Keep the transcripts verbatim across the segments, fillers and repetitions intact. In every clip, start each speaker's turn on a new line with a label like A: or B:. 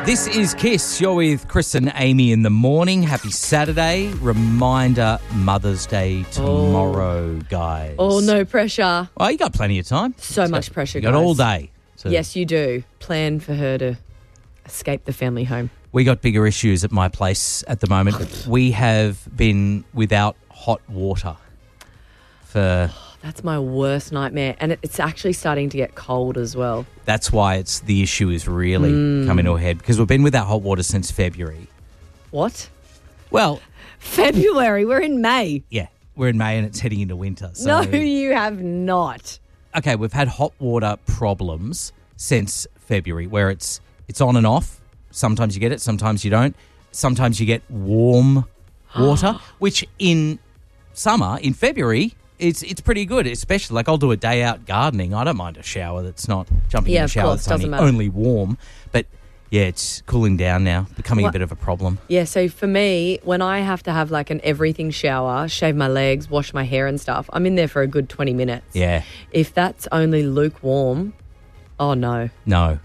A: This is Kiss. You're with Chris and Amy in the morning. Happy Saturday. Reminder, Mother's Day tomorrow, guys.
B: Oh, no pressure.
A: Well, you got plenty of time.
B: So much pressure,
A: You got
B: guys.
A: all day. to-
B: Yes, you do. Plan for her to escape the family home.
A: We got bigger issues at my place at the moment. We have been without hot water for...
B: That's my worst nightmare. And it- it's actually starting to get cold as well.
A: That's why it's the issue is really
B: Mm.
A: coming to a head, because we've been without hot water since February.
B: What?
A: Well,
B: February. We're in May.
A: yeah, we're in May and it's heading into winter. So.
B: No, you have not.
A: Okay, we've had hot water problems since February, where it's it's on and off. Sometimes you get it, sometimes you don't. Sometimes you get warm water, which in summer, in February, it's it's pretty good. Especially, like, I'll do a day out gardening. I don't mind a shower that's not jumping
B: Yeah,
A: in the
B: of
A: shower
B: course,
A: that's only,
B: doesn't matter.
A: only warm. But yeah, it's cooling down now, becoming
B: What-
A: a bit of a problem.
B: Yeah, so for me, when I have to have like an everything shower, shave my legs, wash my hair and stuff, I'm in there for a good twenty minutes.
A: Yeah,
B: If that's only lukewarm, oh no.
A: no.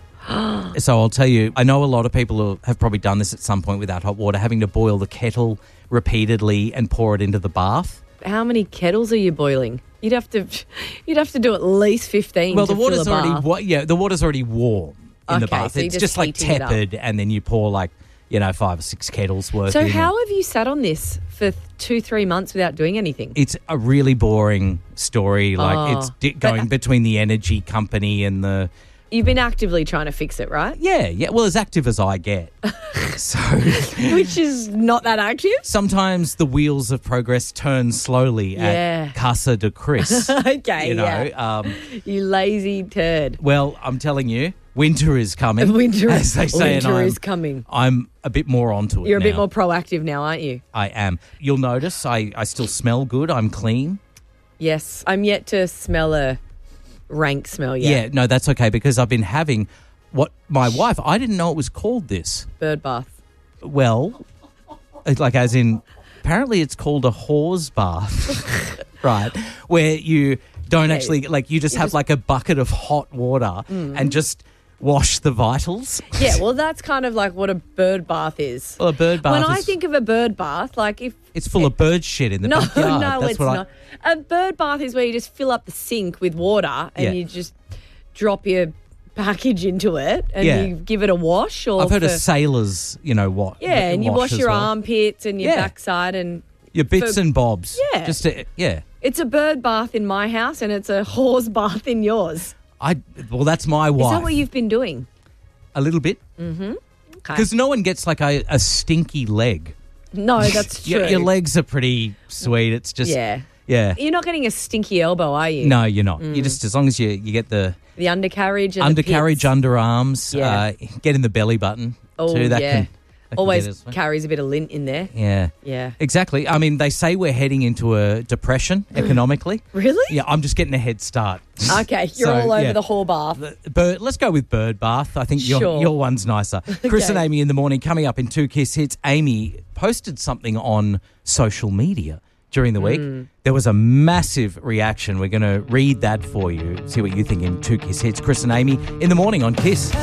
A: So I'll tell you, I know a lot of people who have probably done this at some point without hot water, having to boil the kettle repeatedly and pour it into the bath.
B: How many kettles are you boiling? You'd have to, you'd have to do at least fifteen.
A: Well,
B: to
A: the water's
B: fill a
A: already
B: bath.
A: wa- yeah, the water's already warm in the
B: Okay,
A: bath.
B: so you're
A: It's
B: just
A: just like
B: heating it up.
A: tepid, and then you pour like you know five or six kettles worth.
B: So
A: in.
B: how have you sat on this for two, three months without doing anything?
A: It's a really boring story. Like
B: Oh,
A: it's di-
B: but-
A: going between the energy company and the
B: You've been actively trying to fix it, right?
A: yeah, yeah. Well, as active as I get. So
B: Which is not that active.
A: sometimes the wheels of progress turn slowly
B: Yeah.
A: at Casa de Chris.
B: Okay,
A: You know.
B: yeah.
A: Um,
B: You lazy turd.
A: well, I'm telling you, winter is coming.
B: Winter,
A: as they say, and
B: winter
A: I'm,
B: is coming.
A: I'm a bit more onto it.
B: You're a bit
A: now.
B: more proactive now, aren't you?
A: I am. You'll notice I, I still smell good. I'm clean.
B: Yes. I'm yet to smell a rank smell yet.
A: Yeah, no, that's okay, because I've been having what my wife, I didn't know it was called this.
B: Bird bath.
A: Well, it's like as in, apparently it's called a whore's bath, right? Where you don't
B: Yeah,
A: actually, like you just
B: you
A: have
B: just-
A: like a bucket of hot water and just wash the vitals.
B: Yeah, well, that's kind of like what a bird bath is.
A: Well, a bird bath
B: when
A: is,
B: I think of a bird bath, like if
A: it's full of bird shit in the
B: no,
A: backyard.
B: no,
A: That's
B: it's
A: what
B: not. A bird bath is where you just fill up the sink with water and
A: Yeah.
B: you just drop your package into it and
A: Yeah.
B: you give it a wash. Or
A: I, I've heard
B: for,
A: of sailors, you know what?
B: yeah, and you wash
A: as
B: your
A: well.
B: armpits and your
A: Yeah.
B: backside, and
A: Your bits
B: for-
A: and bobs.
B: Yeah.
A: Just to, yeah.
B: it's a bird bath in my house and it's a horse bath in yours.
A: I well, that's my wife.
B: Is that what you've been doing?
A: A little bit,
B: Okay.
A: because no one gets like a, a stinky leg.
B: No, that's true.
A: Your, your legs are pretty sweet. It's just
B: Yeah.
A: yeah.
B: You're not getting a stinky elbow, are you?
A: No, you're not. You just as long as you you get the
B: The undercarriage and
A: undercarriage,
B: the pits.
A: underarms,
B: Yeah.
A: uh, get in the belly button
B: Oh,
A: too. That
B: yeah.
A: can that can
B: Always
A: get us-
B: carries a bit of lint in there.
A: yeah.
B: Yeah.
A: Exactly. I mean, they say we're heading into a depression economically.
B: Really?
A: Yeah, I'm just getting a head start.
B: Okay, you're
A: So,
B: all over
A: yeah.
B: the whore bath.
A: The Bird, let's go with bird bath. I think your,
B: Sure.
A: your one's nicer. Chris
B: Okay.
A: and Amy in the morning coming up in Two Kiss Hits. Amy posted something on social media during the week.
B: Mm.
A: There was a massive reaction. We're going to read that for you, see what you think in Two Kiss Hits. Chris and Amy in the morning on Kiss.